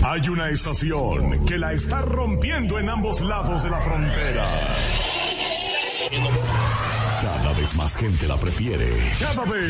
Hay una estación que la está rompiendo en ambos lados de la frontera. Cada vez más gente la prefiere. Cada vez